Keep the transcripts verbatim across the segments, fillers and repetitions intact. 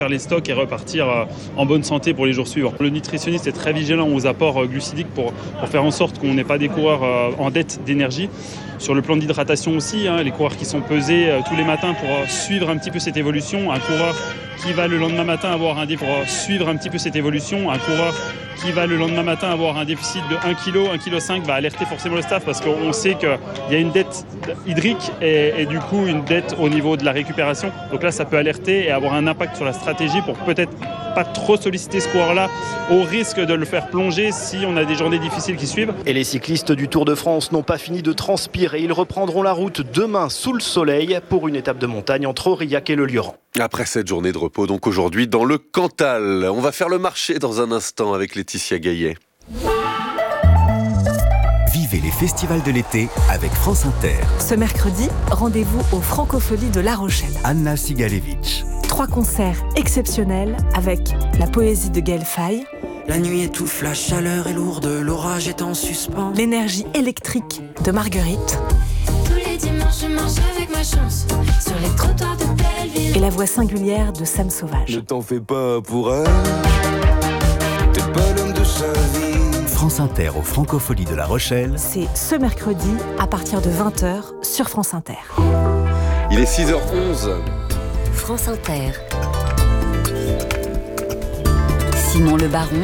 faire les stocks et repartir en bonne santé pour les jours suivants. Le nutritionniste est très vigilant aux apports glucidiques pour, pour faire en sorte qu'on n'ait pas des coureurs en dette d'énergie. Sur le plan d'hydratation aussi, hein, les coureurs qui sont pesés euh, tous les matins pour euh, suivre un petit peu cette évolution. Un coureur qui va le lendemain matin avoir un déficit pour euh, suivre un petit peu cette évolution. Un coureur qui va le lendemain matin avoir un déficit de un kilo, un virgule cinq kilos va alerter forcément le staff parce qu'on sait qu'il y a une dette hydrique et, et du coup une dette au niveau de la récupération. Donc là, ça peut alerter et avoir un impact sur la stratégie pour peut-être pas trop solliciter ce coureur-là au risque de le faire plonger si on a des journées difficiles qui suivent. Et les cyclistes du Tour de France n'ont pas fini de transpirer. Ils reprendront la route demain sous le soleil pour une étape de montagne entre Aurillac et le Lioran. Après cette journée de repos, donc aujourd'hui dans le Cantal. On va faire le marché dans un instant avec Laetitia Gaillet. Vivez les festivals de l'été avec France Inter. Ce mercredi, rendez-vous aux Francopholies de La Rochelle. Anna Sigalevitch. Trois concerts exceptionnels avec la poésie de Gaël Faye. La nuit étouffe, la chaleur est lourde, l'orage est en suspens. L'énergie électrique de Marguerite. Tous les dimanches, je marche avec ma chance sur les trottoirs de Belleville. Et la voix singulière de Sam Sauvage. Ne t'en fais pas pour elle, t'es pas l'homme de sa vie. France Inter aux Francopholies de La Rochelle. C'est ce mercredi à partir de vingt heures sur France Inter. Il est six heures onze. France Inter. Simon Le Baron.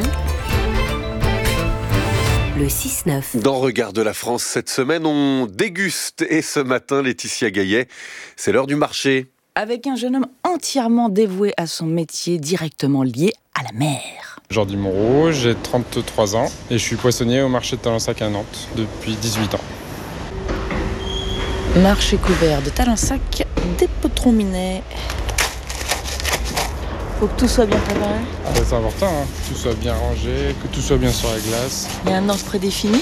Le six neuf. Dans Regard de la France, cette semaine, on déguste. Et ce matin, Laetitia Gaillet, c'est l'heure du marché. Avec un jeune homme entièrement dévoué à son métier, directement lié à la mer. Jordi Moreau, j'ai trente-trois ans et je suis poissonnier au marché de Talensac à Nantes depuis dix-huit ans. Marché couvert de Talensac, des potrons minets. Faut que tout soit bien préparé. Ah bah c'est important, hein, que tout soit bien rangé, que tout soit bien sur la glace. Il y a un ordre prédéfini.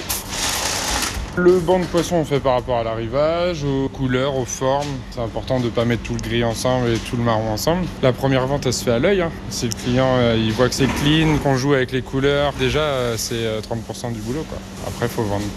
Le banc de poisson, on fait par rapport à l'arrivage, aux couleurs, aux formes. C'est important de ne pas mettre tout le gris ensemble et tout le marron ensemble. La première vente, elle se fait à l'œil. Hein. Si le client euh, il voit que c'est clean, qu'on joue avec les couleurs, déjà, euh, c'est euh, trente pour cent du boulot, quoi. Après, il faut vendre.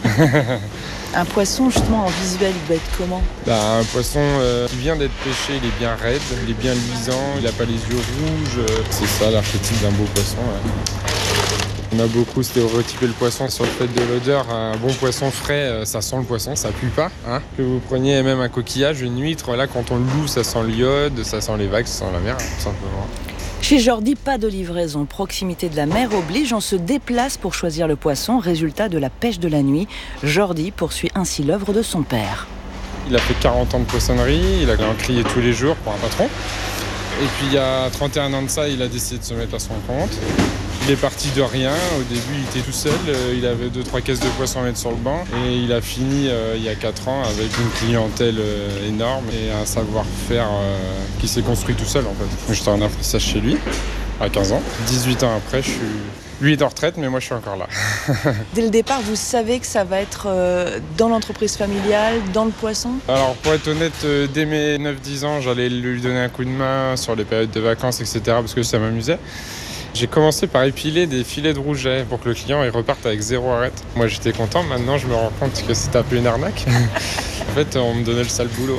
Un poisson, justement, en visuel, il doit être comment ? Bah, un poisson euh, qui vient d'être pêché, il est bien raide, il est bien luisant, il n'a pas les yeux rouges. Euh, c'est ça l'archétype d'un beau poisson. Ouais. On a beaucoup stéréotypé le poisson sur le fait de l'odeur. Un bon poisson frais, ça sent le poisson, ça pue pas. Hein. Que vous preniez même un coquillage, une huître, là quand on le loue, ça sent l'iode, ça sent les vagues, ça sent la mer, tout simplement. Chez Jordi, pas de livraison. Proximité de la mer oblige, on se déplace pour choisir le poisson. Résultat de la pêche de la nuit, Jordi poursuit ainsi l'œuvre de son père. Il a fait quarante ans de poissonnerie, il a crié tous les jours pour un patron. Et puis il y a trente et un ans de ça, il a décidé de se mettre à son compte. Il est parti de rien, au début il était tout seul, il avait deux trois caisses de poissons à mettre sur le banc et il a fini euh, il y a quatre ans avec une clientèle euh, énorme et un savoir-faire euh, qui s'est construit tout seul en fait. J'étais en apprentissage chez lui à quinze ans. dix-huit ans après, je suis... lui est en retraite mais moi je suis encore là. Dès le départ, vous savez que ça va être euh, dans l'entreprise familiale, dans le poisson ? Alors pour être honnête, euh, dès mes neuf dix ans, j'allais lui donner un coup de main sur les périodes de vacances, et cetera parce que ça m'amusait. J'ai commencé par épiler des filets de rouget pour que le client il reparte avec zéro arrête. Moi j'étais content, maintenant je me rends compte que c'était un peu une arnaque. En fait on me donnait le sale boulot.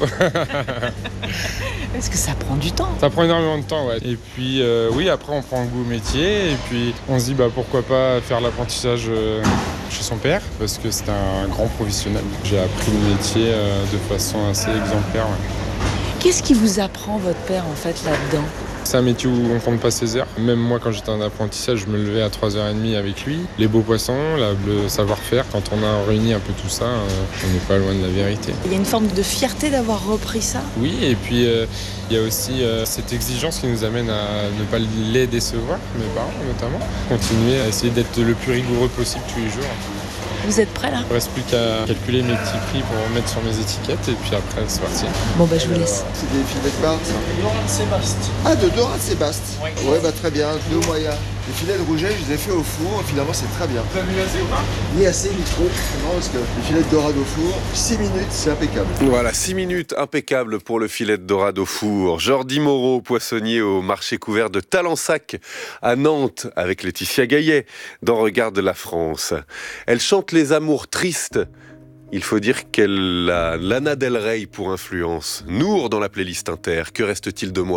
Est-ce que ça prend du temps ? Ça prend énormément de temps, ouais. Et puis euh, oui, après on prend goût au métier et puis on se dit bah pourquoi pas faire l'apprentissage euh, chez son père parce que c'est un grand professionnel. J'ai appris le métier euh, de façon assez exemplaire. Ouais. Qu'est-ce qui vous apprend votre père en fait là-dedans ? C'est un métier où on compte pas ses heures. Même moi, quand j'étais en apprentissage, je me levais à trois heures trente avec lui. Les beaux poissons, là, le savoir-faire, quand on a réuni un peu tout ça, euh, on n'est pas loin de la vérité. Il y a une forme de fierté d'avoir repris ça ? Oui, et puis euh, il y a aussi euh, cette exigence qui nous amène à ne pas les décevoir, mes parents notamment. Continuer à essayer d'être le plus rigoureux possible tous les jours. Vous êtes prêts là ? Il ne reste plus qu'à calculer mes petits prix pour mettre sur mes étiquettes et puis après c'est parti. Bon bah je vous laisse. C'est des filets de Barthes. Dorade Sébaste. Ah, de dorade Sébaste. Oui. Ouais, bah très bien, deux moyens. Les filets de rouget, je les ai fait au four, finalement c'est très bien. Vous avez mis assez ou pas ? Ni assez, ni trop. Non, parce que les filets de dorade au four, six minutes, c'est impeccable. Voilà, six minutes impeccable pour le filet de dorade au four. Jordi Moreau, poissonnier au marché couvert de Talensac à Nantes, avec Laetitia Gaillet, dans Regard de la France. Elle chante les amours tristes. Il faut dire qu'elle a Lana Del Rey pour influence. Nour dans la playlist Inter. Que reste-t-il de moi ?